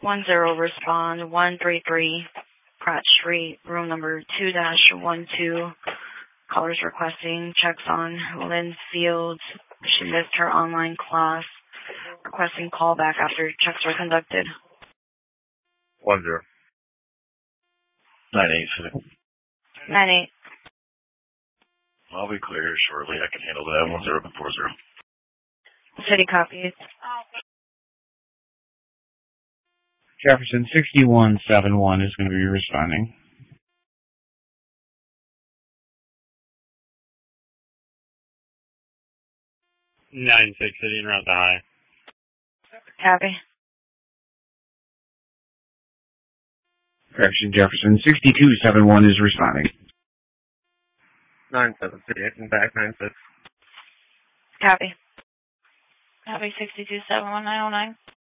10 respond 133 Pratt Street, room number 2-12. Callers requesting checks on Lynn Fields. She missed her online class. Requesting callback after checks were conducted. 10. 9-8. 9-8. I'll be clear shortly. I can handle that. 10-40. City copies. Jefferson 6171 is going to be responding. 9-6 hitting around the high. Copy. Correction, Jefferson 6271 is responding. 9-7 City hitting back 9-6. Copy. Copy 6271 909.